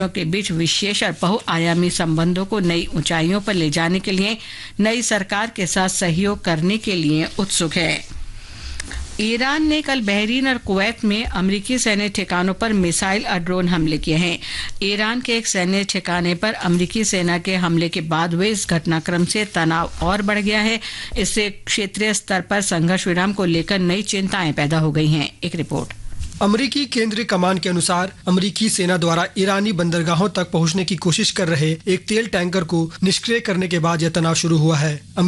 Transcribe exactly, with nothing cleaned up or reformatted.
के बीच विशेष और बहुआयामी संबंधों को नई ऊंचाइयों पर ले जाने के लिए नई सरकार के साथ सहयोग करने के लिए उत्सुक है। ईरान ने कल बहरीन और कुवैत में अमेरिकी सैन्य ठिकानों पर मिसाइल और ड्रोन हमले किए हैं। ईरान के एक सैन्य ठिकाने पर अमेरिकी सेना के हमले के बाद हुए इस घटनाक्रम से तनाव और बढ़ गया है। इससे क्षेत्रीय स्तर पर संघर्ष विराम को लेकर नई चिंताएं पैदा हो गई हैं। एक रिपोर्ट। अमेरिकी केंद्रीय कमान के अनुसार अमेरिकी सेना द्वारा ईरानी बंदरगाहों तक पहुंचने की कोशिश कर रहे एक तेल टैंकर को निष्क्रिय करने के बाद यह तनाव शुरू हुआ है।